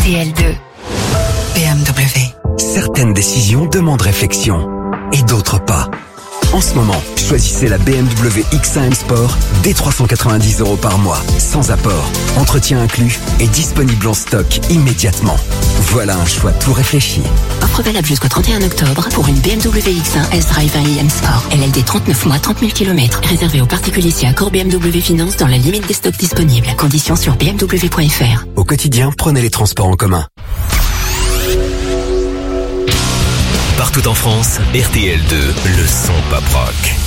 RTL2. BMW. Certaines décisions demandent réflexion et d'autres pas. En ce moment, choisissez la BMW X1 M Sport dès 390 € par mois, sans apport, entretien inclus et disponible en stock immédiatement. Voilà un choix tout réfléchi. Offre valable jusqu'au 31 octobre pour une BMW X1 S-Drive 20 M Sport. LLD 39 mois, 30 000 km. Réservé aux particuliers si accord BMW Finance dans la limite des stocks disponibles. Conditions sur bmw.fr. Au quotidien, prenez les transports en commun. Partout en France, RTL2, le son pop rock.